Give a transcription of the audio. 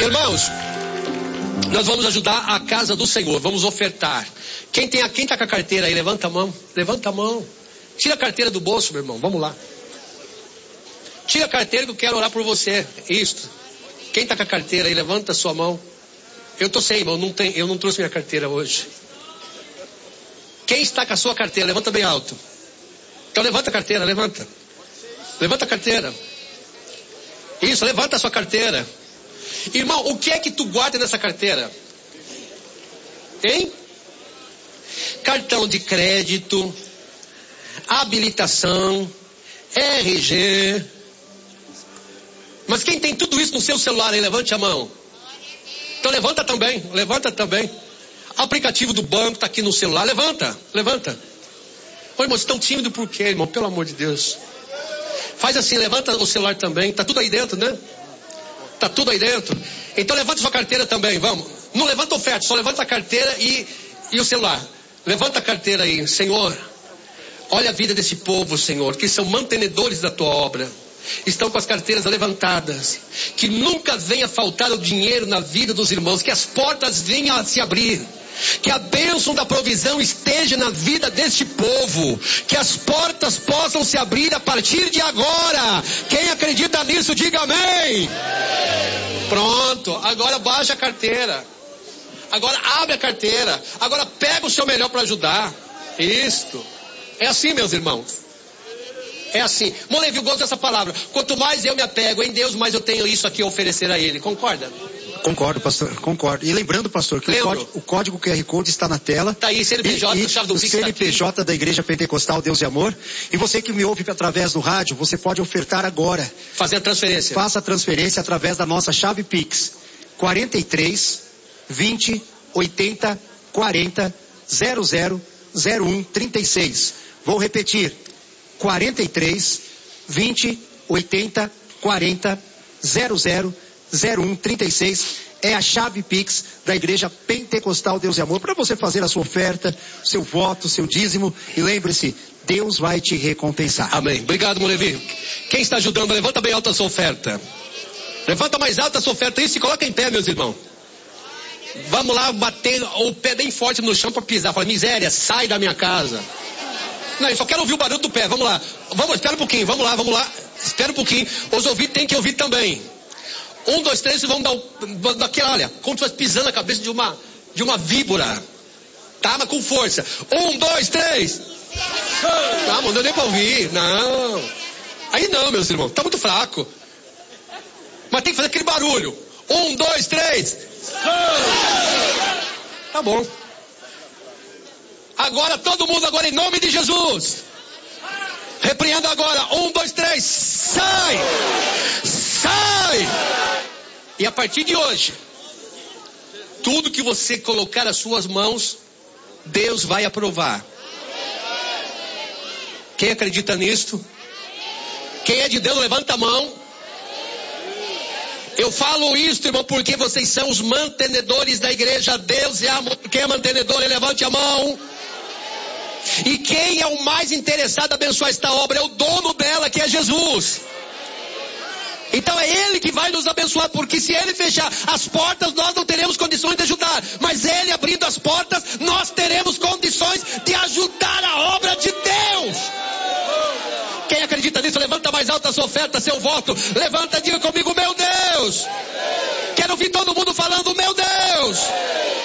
Irmãos, nós vamos ajudar a casa do Senhor, vamos ofertar. Quem tá com a carteira aí, levanta a mão. Levanta a mão. Tira a carteira do bolso, meu irmão, vamos lá. Tira a carteira que eu quero orar por você. Isso. Quem tá com a carteira aí, levanta a sua mão. Eu tô sem, irmão, eu não trouxe minha carteira hoje. Quem está com a sua carteira, levanta bem alto. Então levanta a carteira, levanta. Levanta a carteira. Isso, levanta a sua carteira. Irmão, o que é que tu guarda nessa carteira? Hein? Cartão de crédito, habilitação, RG. Mas quem tem tudo isso no seu celular aí, levante a mão. Então levanta também, levanta também. Aplicativo do banco está aqui no celular, levanta, levanta. Ô irmão, vocês estão tímidos por quê, irmão? Pelo amor de Deus. Faz assim, levanta o celular também, tá tudo aí dentro, né? Tá tudo aí dentro. Então levanta sua carteira também, vamos. Não levanta oferta, só levanta a carteira e o celular. Levanta a carteira aí, Senhor. Olha a vida desse povo, Senhor, que são mantenedores da tua obra. Estão com as carteiras levantadas. Que nunca venha faltar o dinheiro na vida dos irmãos. Que as portas venham a se abrir. Que a bênção da provisão esteja na vida deste povo. Que as portas possam se abrir a partir de agora. Quem acredita nisso, diga amém. Pronto, agora baixa a carteira. Agora abre a carteira. Agora pega o seu melhor para ajudar. Isto. É assim, meus irmãos. É assim. Molevi, eu gosto dessa palavra. Quanto mais eu me apego em Deus, mais eu tenho isso aqui a oferecer a Ele. Concorda? Concordo, pastor. Concordo. E lembrando, pastor, que o código QR Code está na tela. Está aí, CNPJ, chave do Pix. CNPJ da Igreja Pentecostal Deus e Amor. E você que me ouve através do rádio, você pode ofertar agora. Fazer a transferência. Faça a transferência através da nossa chave Pix. 43 20 80 40 00 01 36. Vou repetir. 43 20 80 40 00 01 36 é a chave Pix da Igreja Pentecostal Deus e Amor para você fazer a sua oferta, seu voto, seu dízimo e lembre-se, Deus vai te recompensar. Amém. Obrigado, Molevi. Quem está ajudando, levanta bem alta a sua oferta. Levanta mais alta a sua oferta e se coloca em pé, meus irmãos. Vamos lá bater o pé bem forte no chão para pisar. Fala, miséria, sai da minha casa. Não, eu só quero ouvir o barulho do pé, vamos lá. Vamos, espera um pouquinho, vamos lá. Espera um pouquinho. Os ouvidos tem que ouvir também. 1, 2, 3, e vamos dar aqui, olha, como se fosse pisando na cabeça de uma víbora. Tá, mas com força. 1, 2, 3. Não, não deu nem pra ouvir, não. Aí não, meus irmãos, tá muito fraco. Mas tem que fazer aquele barulho. 1, 2, 3. Tá bom. Agora, todo mundo agora em nome de Jesus. Repreenda agora. 1, 2, 3. Sai! Sai! E a partir de hoje, tudo que você colocar as suas mãos, Deus vai aprovar. Quem acredita nisto? Quem é de Deus, levanta a mão. Eu falo isso, irmão, porque vocês são os mantenedores da igreja. Deus é amor. Quem é mantenedor, levante a mão. E quem é o mais interessado em abençoar esta obra é o dono dela, que é Jesus. Então é Ele que vai nos abençoar, porque se Ele fechar as portas, nós não teremos condições de ajudar. Mas Ele abrindo as portas, nós teremos condições de ajudar a obra de Deus. Quem acredita nisso, levanta mais alto a sua oferta, seu voto. Levanta, diga comigo, meu Deus. Quero ouvir todo mundo falando, meu Deus.